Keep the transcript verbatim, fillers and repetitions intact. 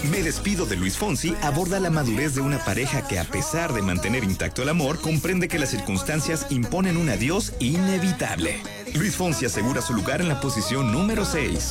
Me despido de Luis Fonsi aborda la madurez de una pareja que, a pesar de mantener intacto el amor, comprende que las circunstancias imponen un adiós inevitable. Luis Fonsi asegura su lugar en la posición número seis.